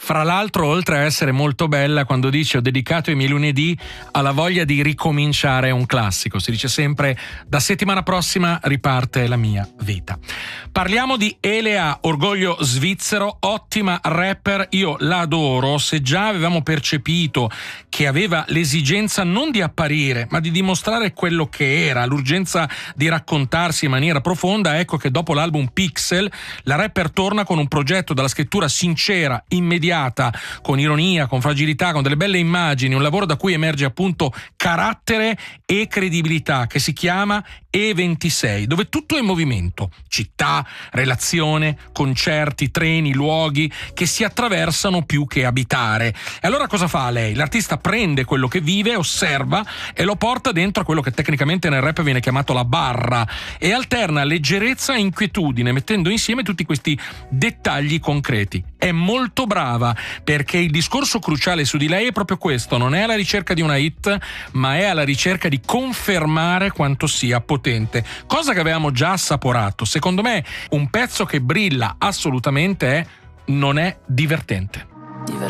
Fra l'altro, oltre a essere molto bella, quando dice ho dedicato i miei lunedì alla voglia di ricominciare un classico. Si dice sempre da settimana prossima riparte la mia vita. Parliamo di Elea, orgoglio svizzero, ottima rapper, io la adoro. Se già avevamo percepito che aveva l'esigenza non di apparire ma di dimostrare quello che era, l'urgenza di raccontarsi in maniera profonda, ecco che dopo l'album Pixel la rapper torna con un progetto dalla scrittura sincera, immediata, con ironia, con fragilità, con delle belle immagini, un lavoro da cui emerge appunto carattere e credibilità, che si chiama E26, dove tutto è in movimento, città, relazione, concerti, treni, luoghi che si attraversano più che abitare. E allora cosa fa lei? L'artista prende quello che vive, osserva e lo porta dentro a quello che tecnicamente nel rap viene chiamato la barra e alterna leggerezza e inquietudine, mettendo insieme tutti questi dettagli concreti. È molto brava perché il discorso cruciale su di lei è proprio questo: non è alla ricerca di una hit, ma è alla ricerca di confermare quanto sia potente, cosa che avevamo già assaporato. Secondo me un pezzo che brilla assolutamente non è divertente.